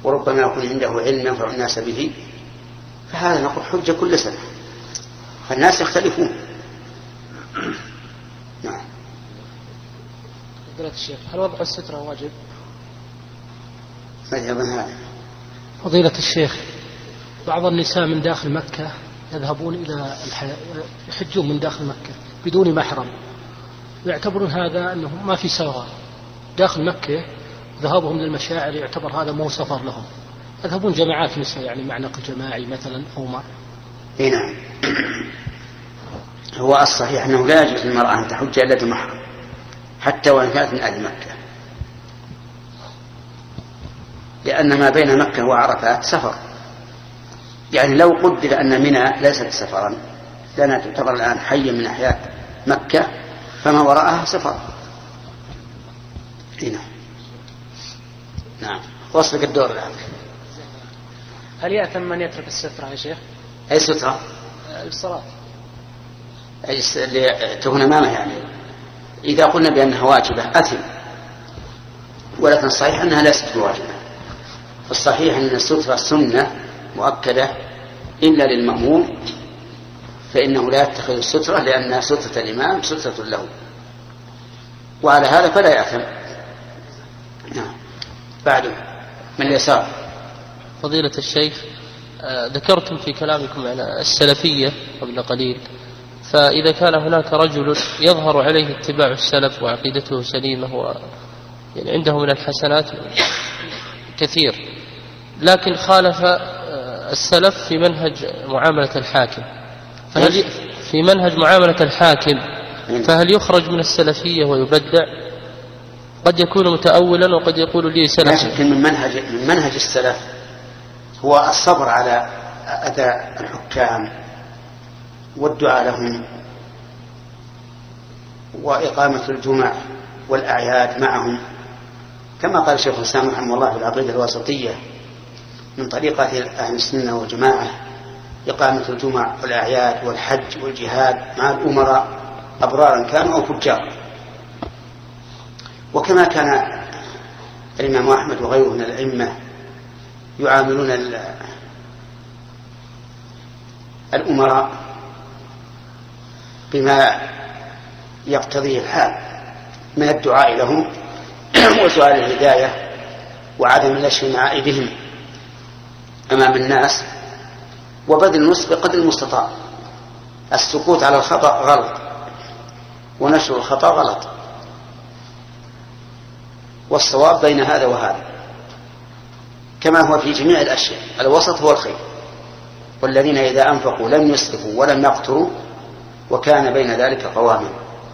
وربما يكون عنده علم ينفع الناس به، فهذا نقول حجة كل سنة، فالناس يختلفون. نعم. فضيلة الشيخ، هل وضع السترة واجب؟ هذا فضيلة الشيخ، بعض النساء من داخل مكة يذهبون إلى يحجون من داخل مكة بدون محرم، ويعتبرون هذا أنه ما في سفر داخل مكة، ذهابهم للمشاعر يعتبر هذا مو سفر لهم، يذهبون جماعات نساء يعني مع نقل جماعي مثلا أو ما. نعم. هو الصحيح أنه لا يجوز للمرأة أن تحج إلا بمحرم حتى وإن كانت من أهل مكة، لأن ما بين مكة وعرفات سفر. يعني لو قدر أن منى ليست سفرا لأنها تعتبر الآن حي من أحياء مكة، فما وراءها سفر. هنا. نعم. وصلك الدور الآن. هل يأثم من يترك السترة يا شيخ؟ أي سترة؟ الصلاة. أي اللي تكون أمامه يعني. إذا قلنا بأنها واجبة أثم، ولكن الصحيح أنها ليست بواجبة. الصحيح أن السترة سنة مؤكدة إلا للمأموم، فإنه لا يتخذ السترة لأنها سترة الإمام سترة له، وعلى هذا فلا يأثم. نعم. بعده من اليسار. فضيلة الشيخ، ذكرتم في كلامكم على السلفية قبل قليل، فإذا كان هناك رجل يظهر عليه اتباع السلف وعقيدته سليمة يعني عنده من الحسنات كثير، لكن خالف السلف في منهج معاملة الحاكم، فهل في منهج معاملة الحاكم فهل يخرج من السلفية ويبدع؟ قد يكون متأولا وقد يقول لي سلفي. لكن من منهج السلف هو الصبر على أذى الحكام والدعاء لهم وإقامة الجمع والأعياد معهم، كما قال الشيخ الإسلام رحمه الله في العقيدة الواسطية من طريقة أهل السنة والجماعة إقامة الجمع والأعياد والحج والجهاد مع الأمراء أبرارا كانوا أو فجارا. وكما كان الإمام أحمد وغيره من الأئمة يعاملون الأمراء بما يقتضيه الحال من الدعاء لهم وسؤال الهداية وعدم الاشتماع بهم أمام الناس وبذل النصح بقدر المستطاع. السكوت على الخطأ غلط ونشر الخطأ غلط، والصواب بين هذا وهذا كما هو في جميع الأشياء. الوسط هو الخير، والذين إذا أنفقوا لم يسرفوا ولم يقتروا وكان بين ذلك قواما.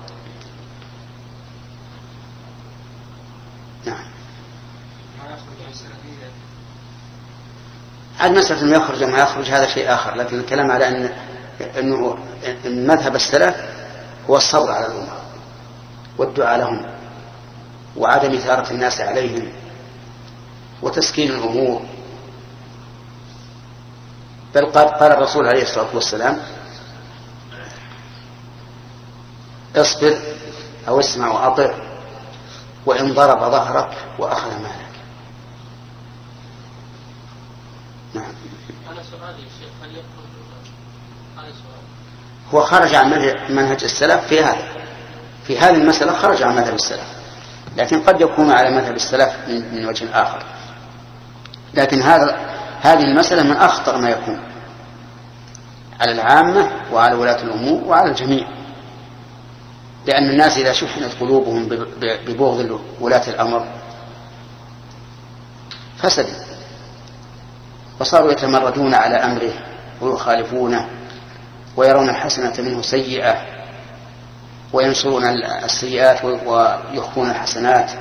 نعم. عاد مسألة ما يخرج وما يخرج هذا شيء آخر، لكن الكلام على أن مذهب السلف هو الصبر على الأمراء والدعاء لهم وعدم إثارة الناس عليهم وتسكين الأمور. بل قال الرسول عليه الصلاة والسلام: اصبر أو اسمع وأطع وإن ضرب ظهرك وأخذ مالك. نعم. هو خرج عن منهج السلف في هذه المسألة، خرج عن مذهب السلف، لكن قد يكون على مذهب السلف من وجه آخر. لكن هذه المسألة من أخطر ما يكون على العامة وعلى ولاة الأمور وعلى الجميع، لأن الناس إذا شحنت قلوبهم ببغض ولاة الأمر فسدوا وصاروا يتمردون على أمره ويخالفونه ويرون الحسنة منه سيئة وينشرون السيئات ويخفون الحسنات.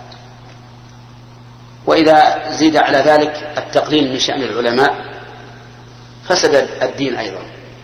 وإذا زيد على ذلك التقليل من شأن العلماء فسد الدين أيضا.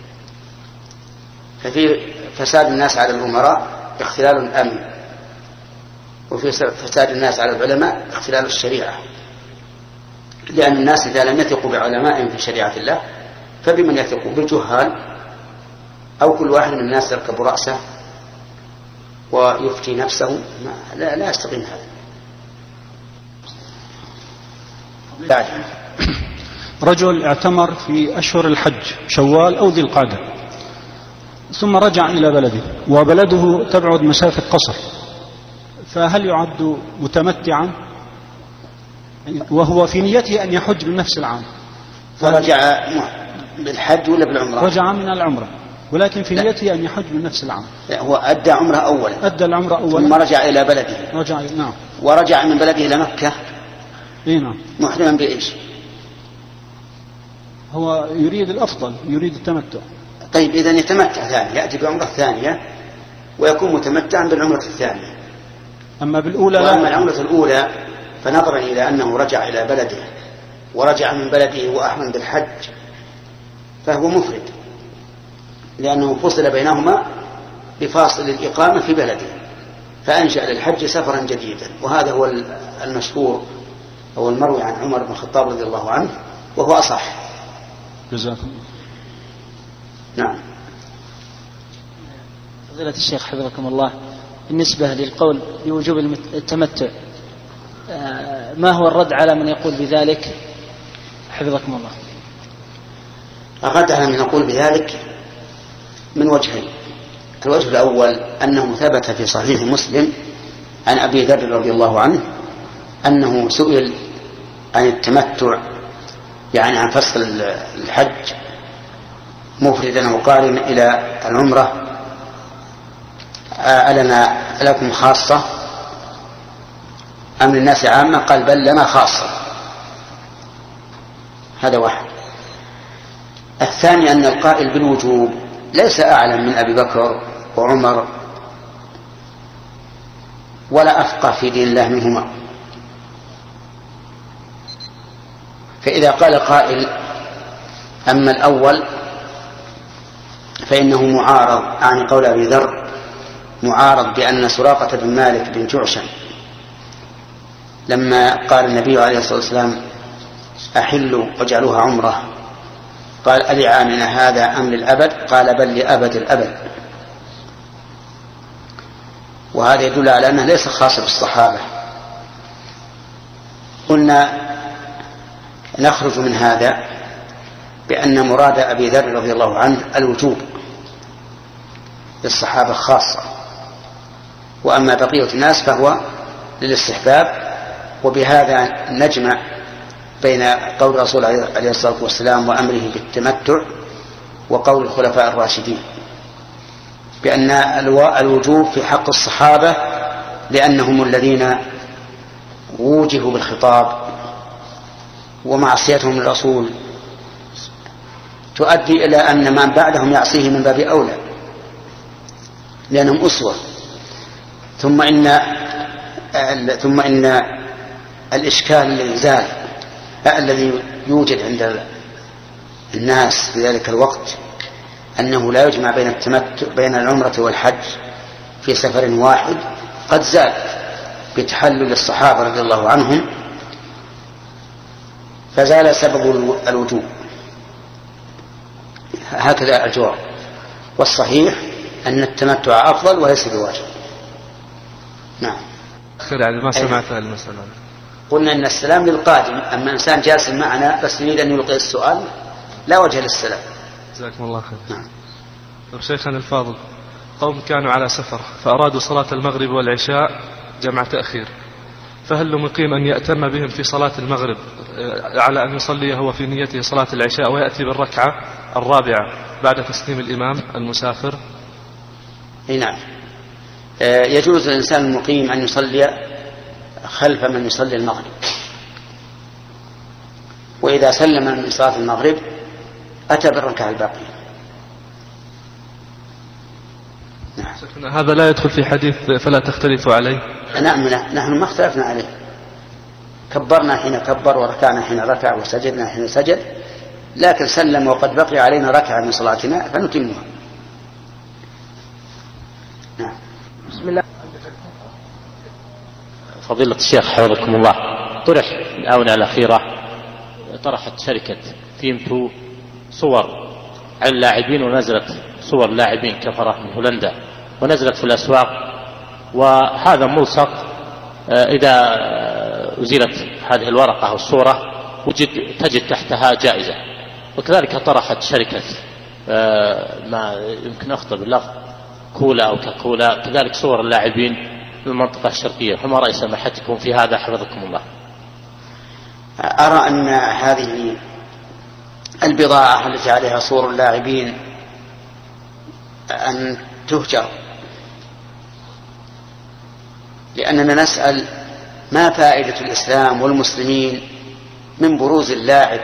ففي فساد الناس على الأمراء اختلال الأمن، وفي فساد الناس على العلماء اختلال الشريعة، لأن الناس إذا لم يثقوا بعلمائهم في شريعة الله فبمن يثقوا؟ بالجهال، أو كل واحد من الناس يركب رأسه ويفتي نفسه. لا يستقيم هذا. رجل اعتمر في أشهر الحج شوال أو ذي القعدة، ثم رجع إلى بلده، وبلده تبعد مسافة قصر، فهل يعد متمتعا وهو في نيته أن يحج بنفس العام؟ فرجع بالحج ولا بالعمرة؟ رجع من العمرة ولكن في نيته أن يحج بنفس العام. هو أدى عمرة أولا، أدى العمرة أولا ثم رجع إلى بلده. نعم. ورجع من بلده إلى مكة. نعم. محرما بإيش؟ هو يريد الأفضل، يريد التمتع. طيب إذا يتمتع ثانية، يأتي بعمرة ثانية ويكون متمتعا بالعمرة الثانية. أما بالأولى لا. وأما العمرة الأولى فنظرا إلى أنه رجع إلى بلده ورجع من بلده وأحرم بالحج فهو مفرد، لأنه فصل بينهما بفاصل الإقامة في بلده، فأنشأ للحج سفرا جديدا، وهذا هو المشهور أو المروي عن عمر بن الخطاب رضي الله عنه، وهو أصح. جزاكم. نعم. فضيلة الشيخ حفظكم الله، بالنسبة للقول بوجوب التمتع، ما هو الرد على من يقول بذلك حفظكم الله؟ الرد على من يقول بذلك من وجهين. الوجه الأول أنه ثبت في صحيح مسلم عن أبي ذر رضي الله عنه أنه سئل عن التمتع، يعني عن فصل الحج مفردا وقارنا إلى العمرة، ألنا لكم خاصة أم للناس عامة؟ قال بل لنا خاصة. هذا واحد. الثاني أن القائل بالوجوب ليس أعلم من أبي بكر وعمر ولا أفقه في دين الله منهما. فإذا قال قائل أما الأول فإنه معارض عن قول أبي ذر، معارض بأن سراقة بن مالك بن جعشم لما قال النبي عليه الصلاة والسلام أحلوا واجعلوها عمرة قال ألعامنا هذا أم للأبد؟ قال بل لأبد الأبد. وهذا يدل على أنه ليس خاص بالصحابة. قلنا نخرج من هذا بأن مراد أبي ذر رضي الله عنه الوجوب للصحابة خاصة، وأما بقية الناس فهو للاستحباب. وبهذا نجمع بين قول الرسول عليه الصلاة والسلام وأمره بالتمتع وقول الخلفاء الراشدين بأن الوجوب في حق الصحابة لأنهم الذين ووجهوا بالخطاب، ومعصيتهم الرسول تؤدي إلى أن من بعدهم يعصيه من باب أولى لأنهم أسوة. ثم إن الإشكال الذي يوجد عند الناس في ذلك الوقت أنه لا يجمع بين التمتع بين العمرة والحج في سفر واحد قد زال بتحلل الصحابة رضي الله عنهم، فزال سبب الوجوب. هكذا الجواب. والصحيح أن التمتع أفضل وليس بواجب. نعم. يعني ما سمعت المسألة. قلنا أن السلام للقادم، أما إنسان جالس معنا بس يريد أن يلقي السؤال لا وجه للسلام. جزاكم الله خير. نعم. شيخنا الفاضل، قوم كانوا على سفر فأرادوا صلاة المغرب والعشاء جمع تأخير، فهل لمقيم أن يأتم بهم في صلاة المغرب على أن يصلي هو في نيته صلاة العشاء ويأتي بالركعة الرابعة بعد تسليم الإمام المسافر؟ نعم. يجوز للإنسان المقيم أن يصلي خلف من يصلي المغرب، وإذا سلم من صلاة المغرب أتى بالركعة الباقية. نعم. هذا لا يدخل في حديث فلا تختلفوا عليه. نعم، نحن ما اختلفنا عليه، كبرنا حين كبر وركعنا حين ركع وسجدنا حين سجد، لكن سلم وقد بقي علينا ركعة من صلاتنا فنتمها. نعم. بسم الله. فضيلة الشيخ حفظكم الله، طرح الآونة الأخيرة طرحت شركة فيمتو صور عن اللاعبين، ونزلت صور لاعبين كفرة من هولندا ونزلت في الأسواق، وهذا ملصق إذا أزيلت هذه الورقة أو الصورة تجد تحتها جائزة. وكذلك طرحت شركة ما يمكن أخطر باللفظ كولا أو كاكولا كذلك صور اللاعبين في المنطقة الشرقية، فما رأي سماحتكم في هذا حفظكم الله؟ أرى أن هذه البضاعة التي عليها صور اللاعبين أن تهجر، لأننا نسأل ما فائدة الإسلام والمسلمين من بروز اللاعب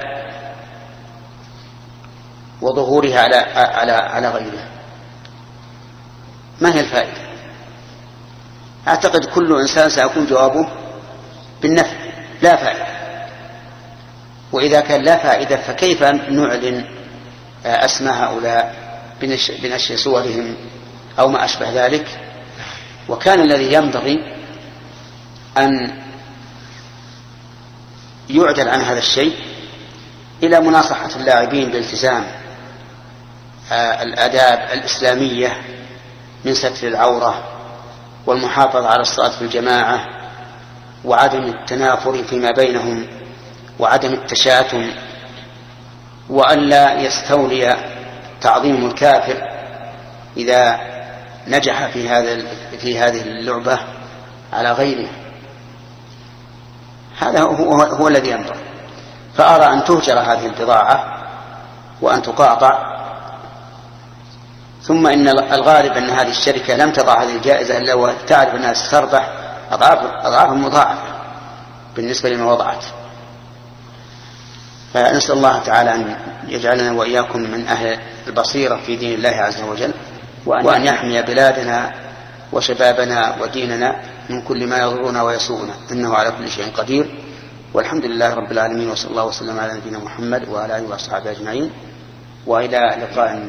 وظهورها على غيره؟ ما هي الفائدة؟ أعتقد كل إنسان سيكون جوابه بالنفع، لا فائدة. وإذا كان لا فائدة فكيف نعلن أسماء هؤلاء بنشر صورهم أو ما أشبه ذلك؟ وكان الذي ينبغي أن يعدل عن هذا الشيء إلى مناصحة اللاعبين بالتزام الآداب الإسلامية من ستر العورة والمحافظة على الصلاة في الجماعة وعدم التنافر فيما بينهم وعدم التشاتم، وألا يستولي تعظيم الكافر إذا نجح في هذه اللعبة على غيره. هذا هو الذي ينبغي. فأرى أن تهجر هذه البضاعة وأن تقاطع. ثم إن الغالب أن هذه الشركة لم تضع هذه الجائزة إلا وتعرف أنها ستربح أضعاف مضاعفة بالنسبة لما وضعت. فنسأل الله تعالى أن يجعلنا وإياكم من أهل البصيرة في دين الله عز وجل، وأن يحمي بلادنا وشبابنا وديننا من كل ما يضرنا ويسوءنا، إنه على كل شيء قدير. والحمد لله رب العالمين، وصلى الله وسلم على نبينا محمد وعلى آله وأصحابه أجمعين، وإلى لقاء.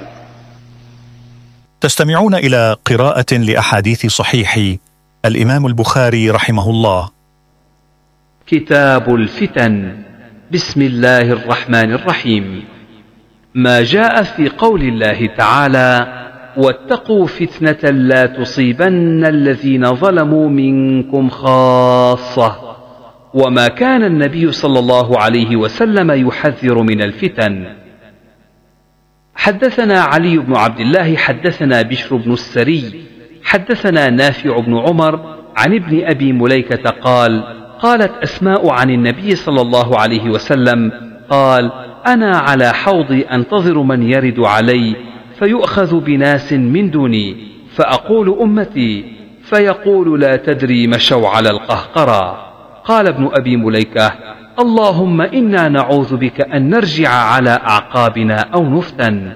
تستمعون إلى قراءة لأحاديث صحيح الإمام البخاري رحمه الله. كتاب الفتن. بسم الله الرحمن الرحيم. ما جاء في قول الله تعالى: واتقوا فتنة لا تصيبن الذين ظلموا منكم خاصة. وما كان النبي صلى الله عليه وسلم يحذر من الفتن. حدثنا علي بن عبد الله حدثنا بشر بن السري حدثنا نافع بن عمر عن ابن أبي مليكة قال: قالت أسماء عن النبي صلى الله عليه وسلم قال: أنا على حوضي أنتظر من يرد علي فيؤخذ بناس من دوني فأقول أمتي، فيقول لا تدري مشوا على القهقرى. قال ابن أبي مليكة: اللهم إنا نعوذ بك أن نرجع على أعقابنا أو نفتن.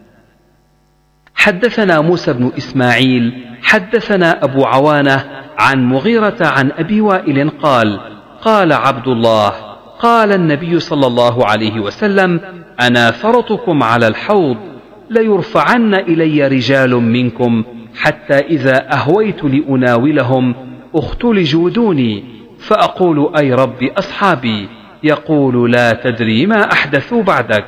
حدثنا موسى بن إسماعيل حدثنا أبو عوانة عن مغيرة عن أبي وائل قال: قال عبد الله: قال النبي صلى الله عليه وسلم: أنا فرطكم على الحوض، ليرفعن إلي رجال منكم حتى إذا أهويت لأناولهم اختلجوا دوني، فأقول: أي رب أصحابي، يقول: لا تدري ما أحدثوا بعدك.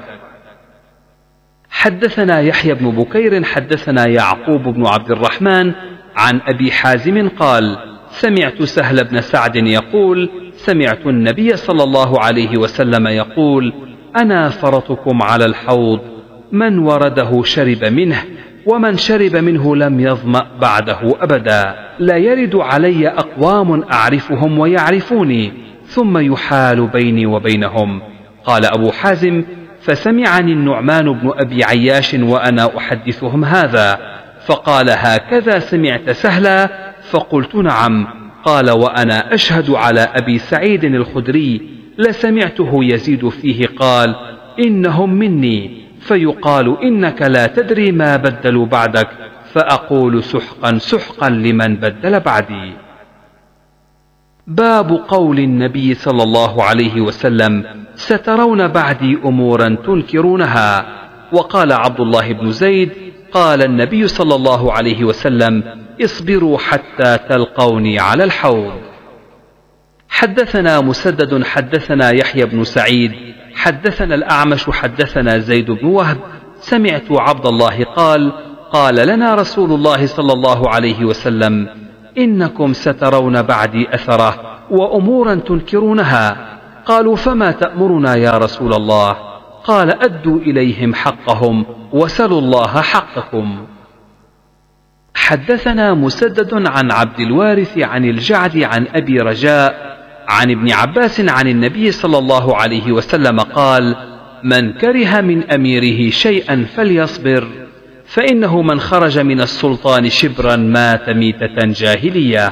حدثنا يحيى بن بكير حدثنا يعقوب بن عبد الرحمن عن أبي حازم قال: سمعت سهل بن سعد يقول: سمعت النبي صلى الله عليه وسلم يقول: أنا فرطكم على الحوض، من ورده شرب منه، ومن شرب منه لم يظمأ بعده أبدا. لا يرد علي أقوام أعرفهم ويعرفوني ثم يحال بيني وبينهم. قال أبو حازم: فسمعني النعمان بن أبي عياش وأنا أحدثهم هذا، فقال: هكذا سمعت سهلا؟ فقلت: نعم. قال: وأنا أشهد على أبي سعيد الخدري لسمعته يزيد فيه قال: إنهم مني، فيقال: إنك لا تدري ما بدلوا بعدك، فأقول: سحقا سحقا لمن بدل بعدي. باب قول النبي صلى الله عليه وسلم: سترون بعدي أمورا تنكرونها. وقال عبد الله بن زيد: قال النبي صلى الله عليه وسلم: اصبروا حتى تلقوني على الحوض. حدثنا مسدد حدثنا يحيى بن سعيد حدثنا الأعمش حدثنا زيد بن وهب سمعت عبد الله قال: قال لنا رسول الله صلى الله عليه وسلم: إنكم سترون بعدي أثرة وأمورا تنكرونها، قالوا فما تأمرنا يا رسول الله؟ قال أدوا إليهم حقهم وسلوا الله حقكم. حدثنا مسدد عن عبد الوارث عن الجعد عن أبي رجاء عن ابن عباس عن النبي صلى الله عليه وسلم قال: من كره من أميره شيئا فليصبر، فإنه من خرج من السلطان شبرا مات ميتة جاهلية.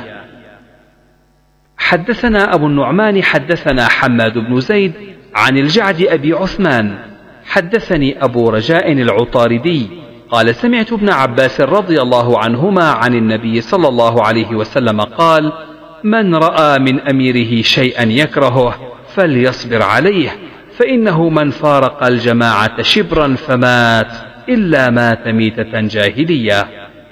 حدثنا أبو النعمان حدثنا حماد بن زيد عن الجعد أبي عثمان حدثني أبو رجاء العطاردي قال: سمعت ابن عباس رضي الله عنهما عن النبي صلى الله عليه وسلم قال: من رأى من أميره شيئا يكرهه فليصبر عليه، فإنه من فارق الجماعة شبرا فمات إلا مات ميتة جاهلية.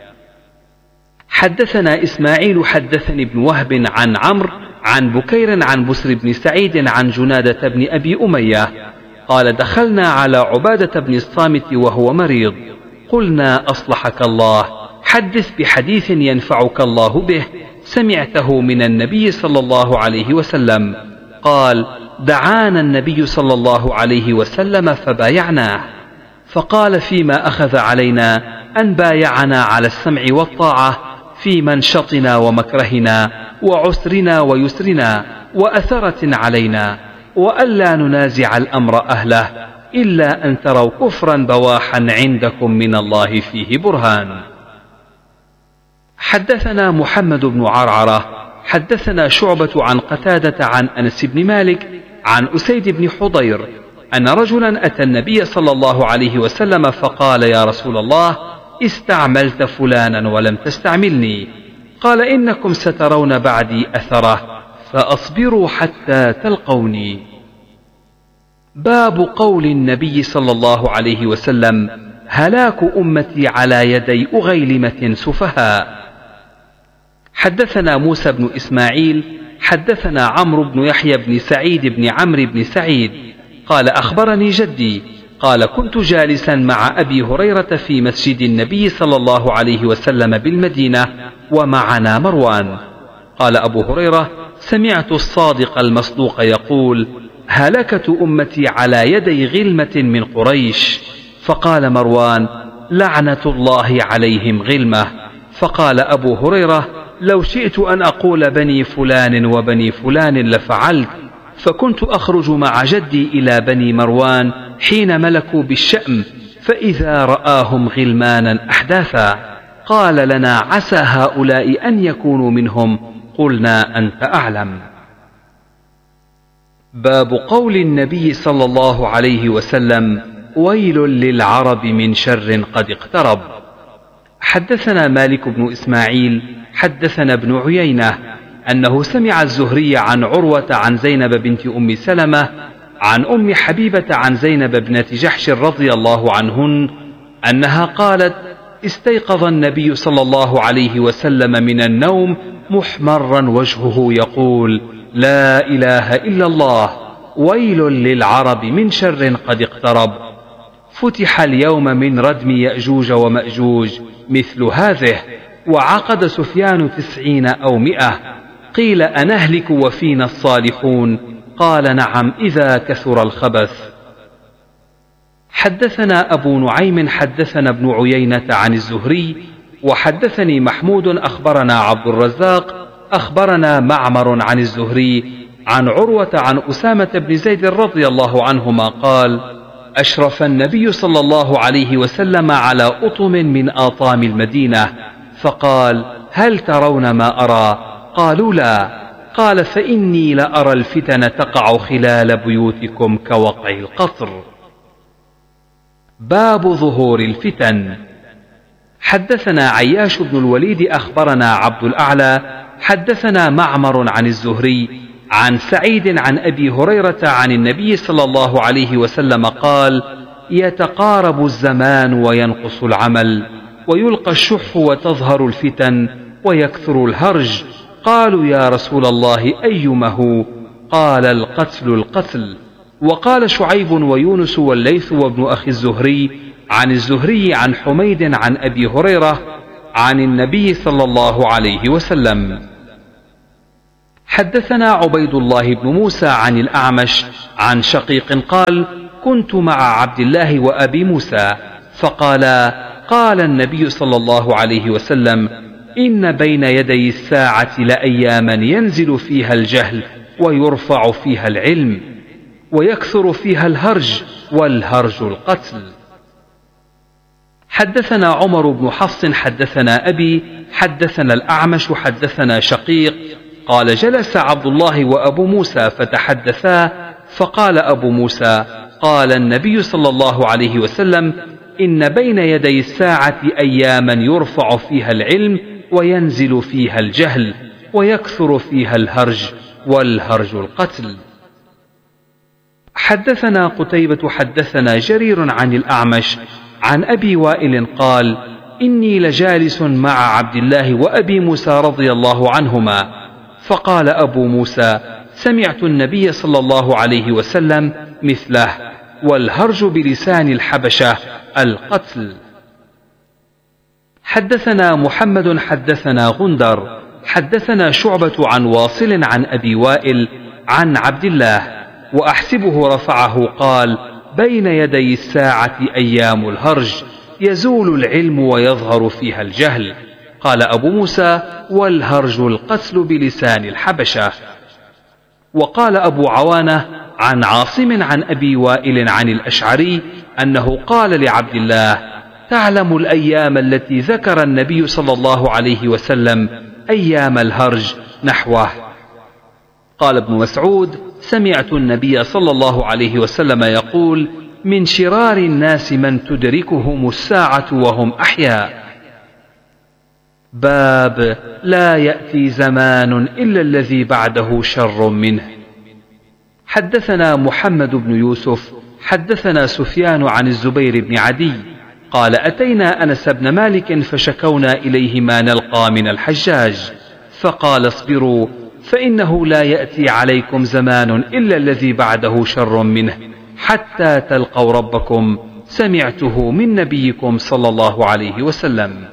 حدثنا إسماعيل حدثني ابن وهب عن عمرو عن بكير عن بسر بن سعيد عن جنادة بن أبي أمية قال: دخلنا على عبادة بن الصامت وهو مريض، قلنا: أصلحك الله، حدث بحديث ينفعك الله به سمعته من النبي صلى الله عليه وسلم. قال: دعانا النبي صلى الله عليه وسلم فبايعناه، فقال: فيما أخذ علينا أن بايعنا على السمع والطاعة في منشطنا ومكرهنا وعسرنا ويسرنا وأثرة علينا، وألا ننازع الأمر أهله إلا أن تروا كفرا بواحا عندكم من الله فيه برهان. حدثنا محمد بن عرعرة حدثنا شعبة عن قتادة عن أنس بن مالك عن أسيد بن حضير أن رجلا أتى النبي صلى الله عليه وسلم فقال: يا رسول الله، استعملت فلانا ولم تستعملني. قال: إنكم سترون بعدي أثره فأصبروا حتى تلقوني. باب قول النبي صلى الله عليه وسلم: هلاك أمتي على يدي أغيلمة سفهاء. حدثنا موسى بن إسماعيل حدثنا عمرو بن يحيى بن سعيد بن عمرو بن سعيد قال: أخبرني جدي قال: كنت جالسا مع أبي هريرة في مسجد النبي صلى الله عليه وسلم بالمدينة ومعنا مروان. قال أبو هريرة: سمعت الصادق المصدوق يقول: هلكة أمتي على يدي غلمة من قريش. فقال مروان: لعنة الله عليهم غلمة. فقال أبو هريرة: لو شئت أن أقول بني فلان وبني فلان لفعلت، فكنت أخرج مع جدي إلى بني مروان حين ملكوا بالشأم، فإذا رآهم غلمانا أحداثا. قال لنا: عسى هؤلاء أن يكونوا منهم. قلنا: أنت أعلم. باب قول النبي صلى الله عليه وسلم: ويل للعرب من شر قد اقترب. حدثنا مالك بن إسماعيل حدثنا ابن عيينة أنه سمع الزهري عن عروة عن زينب بنت أم سلمة عن أم حبيبة عن زينب بنت جحش رضي الله عنهن أنها قالت: استيقظ النبي صلى الله عليه وسلم من النوم محمرا وجهه يقول: لا إله إلا الله، ويل للعرب من شر قد اقترب. فتح اليوم من ردم يأجوج ومأجوج مثل هذه، وعقد سفيان 90 أو 100. قيل: أنهلك وفينا الصالحون؟ قال: نعم، إذا كثر الخبث. حدثنا أبو نعيم حدثنا ابن عيينة عن الزهري وحدثني محمود أخبرنا عبد الرزاق أخبرنا معمر عن الزهري عن عروة عن أسامة بن زيد رضي الله عنهما قال: أشرف النبي صلى الله عليه وسلم على أطم من آطام المدينة، فقال: هل ترون ما أرى؟ قالوا: لا. قال: فإني لأرى الفتن تقع خلال بيوتكم كوقع القطر. باب ظهور الفتن. حدثنا عياش بن الوليد أخبرنا عبد الأعلى حدثنا معمر عن الزهري عن سعيد عن أبي هريرة عن النبي صلى الله عليه وسلم قال: يتقارب الزمان وينقص العمل، ويلقى الشح وتظهر الفتن ويكثر الهرج. قالوا: يا رسول الله، أيمه؟ قال: القتل القتل. وقال شعيب ويونس والليث وابن أخي الزهري عن الزهري عن حميد عن أبي هريرة عن النبي صلى الله عليه وسلم. حدثنا عبيد الله بن موسى عن الأعمش عن شقيق قال: كنت مع عبد الله وأبي موسى فقالا: قال النبي صلى الله عليه وسلم: إن بين يدي الساعة لأياما ينزل فيها الجهل ويرفع فيها العلم ويكثر فيها الهرج، والهرج القتل. حدثنا عمر بن حفص حدثنا أبي حدثنا الأعمش حدثنا شقيق قال: جلس عبد الله وأبو موسى فتحدثا، فقال أبو موسى: قال النبي صلى الله عليه وسلم: إن بين يدي الساعة أياما يرفع فيها العلم وينزل فيها الجهل ويكثر فيها الهرج، والهرج القتل. حدثنا قتيبة حدثنا جرير عن الأعمش عن أبي وائل قال: إني لجالس مع عبد الله وأبي موسى رضي الله عنهما، فقال أبو موسى: سمعت النبي صلى الله عليه وسلم مثله: والهرج بلسان الحبشة القتل. حدثنا محمد حدثنا غندر حدثنا شعبة عن واصل عن أبي وائل عن عبد الله، وأحسبه رفعه قال: بين يدي الساعة أيام الهرج يزول العلم ويظهر فيها الجهل. قال أبو موسى: والهرج القتل بلسان الحبشة. وقال أبو عوانة عن عاصم عن أبي وائل عن الأشعري أنه قال لعبد الله: تعلم الأيام التي ذكر النبي صلى الله عليه وسلم أيام الهرج نحوه. قال ابن مسعود: سمعت النبي صلى الله عليه وسلم يقول: من شرار الناس من تدركهم الساعة وهم أحياء. باب لا يأتي زمان إلا الذي بعده شر منه. حدثنا محمد بن يوسف حدثنا سفيان عن الزبير بن عدي قال: أتينا أنس بن مالك فشكونا إليه ما نلقى من الحجاج، فقال: اصبروا فإنه لا يأتي عليكم زمان إلا الذي بعده شر منه حتى تلقوا ربكم، سمعته من نبيكم صلى الله عليه وسلم.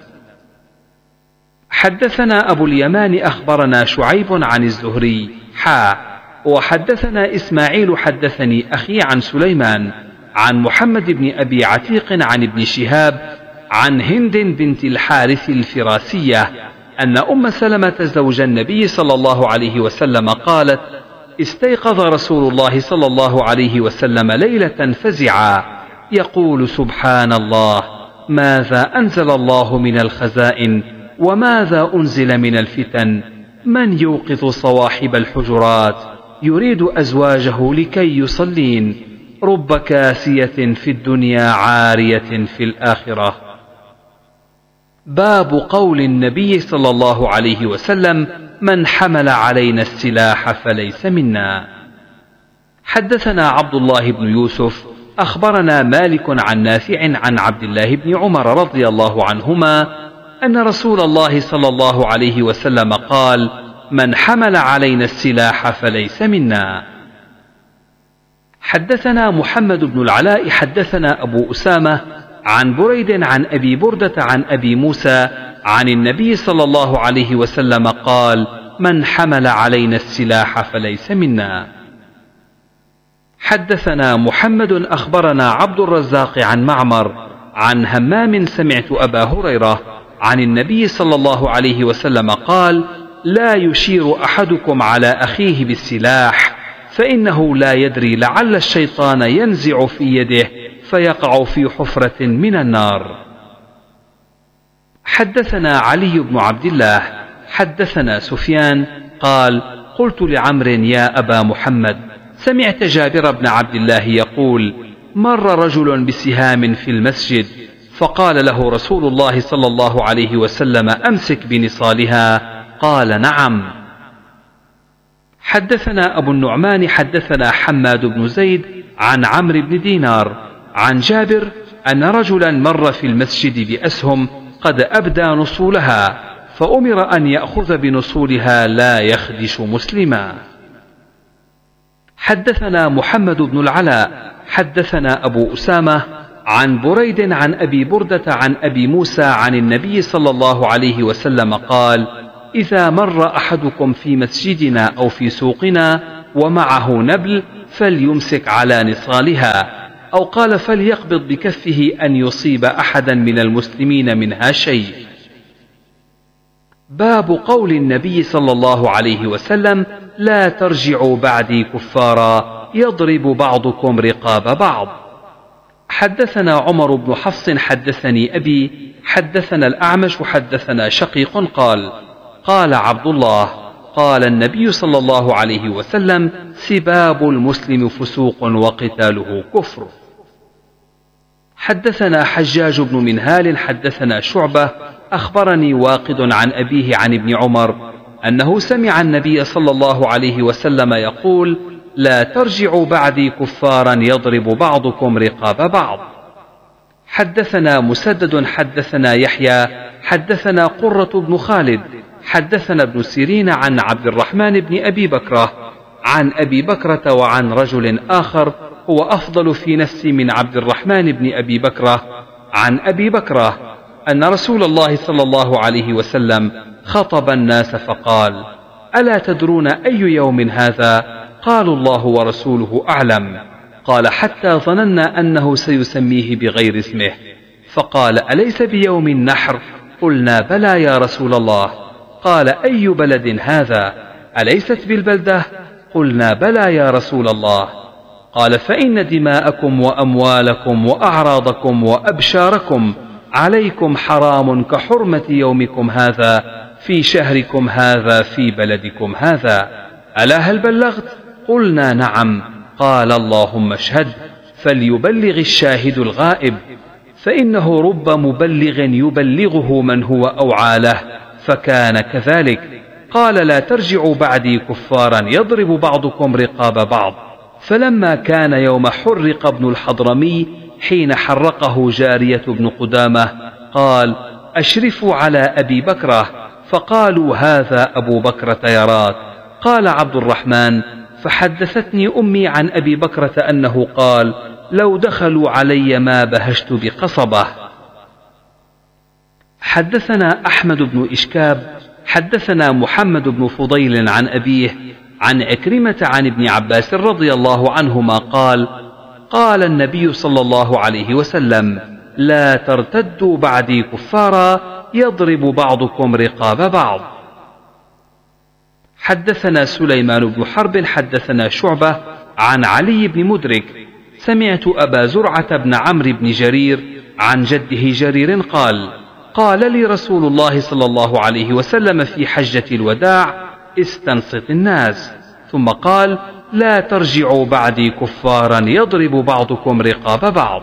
حدثنا أبو اليمان أخبرنا شعيب عن الزهري وحدثنا إسماعيل حدثني أخي عن سليمان عن محمد بن أبي عتيق عن ابن شهاب عن هند بنت الحارث الفراسية أن أم سلمة زوج النبي صلى الله عليه وسلم قالت: استيقظ رسول الله صلى الله عليه وسلم ليلة فزعا يقول: سبحان الله، ماذا أنزل الله من الخزائن وماذا أنزل من الفتن؟ من يوقظ صواحب الحجرات يريد أزواجه لكي يصلين؟ رب كاسية في الدنيا عارية في الآخرة. باب قول النبي صلى الله عليه وسلم: من حمل علينا السلاح فليس منا. حدثنا عبد الله بن يوسف أخبرنا مالك عن نافع عن عبد الله بن عمر رضي الله عنهما أن رسول الله صلى الله عليه وسلم قال: من حمل علينا السلاح فليس منا. حدثنا محمد بن العلاء حدثنا أبو أسامة عن بريد عن أبي بردة عن أبي موسى عن النبي صلى الله عليه وسلم قال: من حمل علينا السلاح فليس منا. حدثنا محمد أخبرنا عبد الرزاق عن معمر عن همام سمعت أبا هريرة عن النبي صلى الله عليه وسلم قال: لا يشير أحدكم على أخيه بالسلاح، فإنه لا يدري لعل الشيطان ينزع في يده فيقع في حفرة من النار. حدثنا علي بن عبد الله حدثنا سفيان قال: قلت لعمر: يا أبا محمد، سمعت جابر بن عبد الله يقول: مر رجل بسهام في المسجد، فقال له رسول الله صلى الله عليه وسلم: أمسك بنصالها. قال: نعم. حدثنا أبو النعمان حدثنا حماد بن زيد عن عمرو بن دينار عن جابر أن رجلا مر في المسجد بأسهم قد أبدى نصولها، فأمر أن يأخذ بنصولها لا يخدش مسلما. حدثنا محمد بن العلاء حدثنا أبو أسامة عن بريد عن أبي بردة عن أبي موسى عن النبي صلى الله عليه وسلم قال: إذا مر أحدكم في مسجدنا أو في سوقنا ومعه نبل فليمسك على نصالها، أو قال فليقبض بكفه أن يصيب أحدا من المسلمين منها شيء. باب قول النبي صلى الله عليه وسلم: لا ترجعوا بعدي كفارا يضرب بعضكم رقاب بعض. حدثنا عمر بن حفص حدثني أبي حدثنا الأعمش حدثنا شقيق قال: قال عبد الله: قال النبي صلى الله عليه وسلم: سباب المسلم فسوق وقتاله كفر. حدثنا حجاج بن منهال حدثنا شعبة أخبرني واقد عن أبيه عن ابن عمر أنه سمع النبي صلى الله عليه وسلم يقول: لا ترجعوا بعدي كفارا يضرب بعضكم رقاب بعض. حدثنا مسدد حدثنا يحيى حدثنا قرة بن خالد حدثنا ابن سيرين عن عبد الرحمن بن أبي بكرة عن أبي بكرة وعن رجل آخر هو أفضل في نفسي من عبد الرحمن بن أبي بكرة عن أبي بكرة أن رسول الله صلى الله عليه وسلم خطب الناس فقال: ألا تدرون أي يوم هذا؟ قالوا: الله ورسوله أعلم. قال: حتى ظننا أنه سيسميه بغير اسمه، فقال: أليس بيوم النحر؟ قلنا: بلى يا رسول الله. قال: أي بلد هذا؟ أليست بالبلدة؟ قلنا: بلى يا رسول الله. قال: فإن دماءكم وأموالكم وأعراضكم وأبشاركم عليكم حرام كحرمة يومكم هذا في شهركم هذا في بلدكم هذا. ألا هل بلغت؟ قلنا: نعم. قال: اللهم اشهد، فليبلغ الشاهد الغائب، فإنه رب مبلغ يبلغه من هو أوعى له، فكان كذلك. قال: لا ترجعوا بعدي كفارا يضرب بعضكم رقاب بعض. فلما كان يوم حرق ابن الحضرمي حين حرقه جارية بن قدامة قال: أشرفوا على أبي بكرة، فقالوا: هذا أبو بكرة يراك. قال عبد الرحمن: فحدثتني أمي عن أبي بكرة أنه قال: لو دخلوا علي ما بهشت بقصبة. حدثنا أحمد بن إشكاب حدثنا محمد بن فضيل عن أبيه عن عكرمة عن ابن عباس رضي الله عنهما قال: قال النبي صلى الله عليه وسلم: لا ترتدوا بعدي كفارا يضرب بعضكم رقاب بعض. حدثنا سليمان بن حرب حدثنا شعبة عن علي بن مدرك سمعت أبا زرعة بن عمرو بن جرير عن جده جرير قال: قال لي رسول الله صلى الله عليه وسلم في حجة الوداع: استنصت الناس. ثم قال: لا ترجعوا بعدي كفارا يضرب بعضكم رقاب بعض.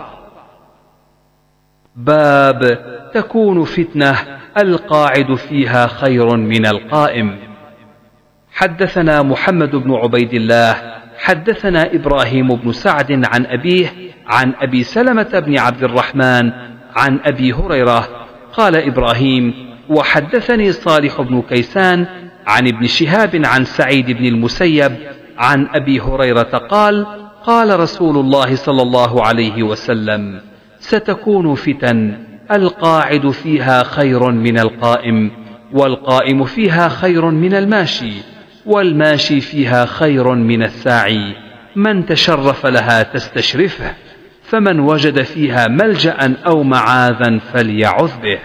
باب تكون فتنة القاعد فيها خير من القائم. حدثنا محمد بن عبيد الله حدثنا إبراهيم بن سعد عن أبيه عن أبي سلمة بن عبد الرحمن عن أبي هريرة قال إبراهيم: وحدثني صالح بن كيسان عن ابن شهاب عن سعيد بن المسيب عن أبي هريرة قال: قال رسول الله صلى الله عليه وسلم: ستكون فتن القاعد فيها خير من القائم، والقائم فيها خير من الماشي، والماشي فيها خير من الساعي، من تشرف لها تستشرفه، فمن وجد فيها ملجأ أو معاذا فليعذ به.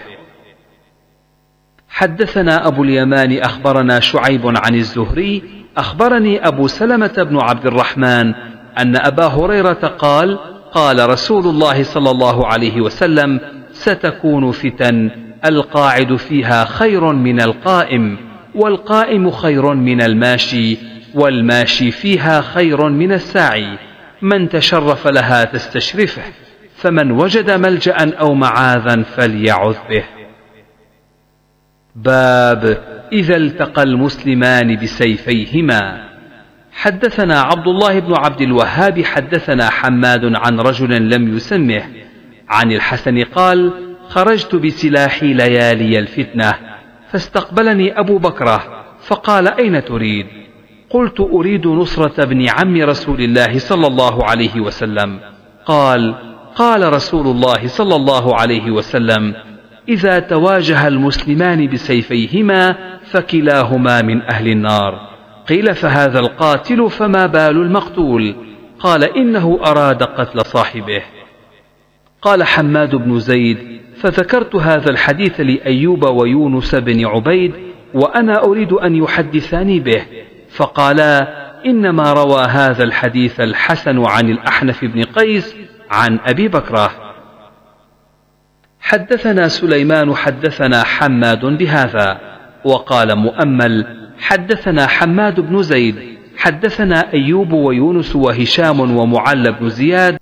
حدثنا أبو اليمان أخبرنا شعيب عن الزهري أخبرني أبو سلمة بن عبد الرحمن أن أبا هريرة قال: قال رسول الله صلى الله عليه وسلم: ستكون فتن القاعد فيها خير من القائم، والقائم خير من الماشي، والماشي فيها خير من الساعي، من تشرف لها تستشرفه، فمن وجد ملجأ أو معاذا فليعذ به. باب إذا التقى المسلمان بسيفيهما. حدثنا عبد الله بن عبد الوهاب حدثنا حماد عن رجل لم يسمه عن الحسن قال: خرجت بسلاحي ليالي الفتنة، فاستقبلني أبو بكرة فقال: أين تريد؟ قلت: أريد نصرة ابن عم رسول الله صلى الله عليه وسلم. قال: قال رسول الله صلى الله عليه وسلم: إذا تواجه المسلمان بسيفيهما فكلاهما من أهل النار. قيل فهذا القاتل فما بال المقتول؟ قال إنه أراد قتل صاحبه. قال حماد بن زيد فذكرت هذا الحديث لأيوب ويونس بن عبيد وأنا أريد أن يحدثاني به، فقالا إنما روى هذا الحديث الحسن عن الأحنف بن قيس عن أبي بكرة. حدثنا سليمان حدثنا حماد بهذا، وقال مؤمل حدثنا حماد بن زيد حدثنا أيوب ويونس وهشام ومعل بن زياد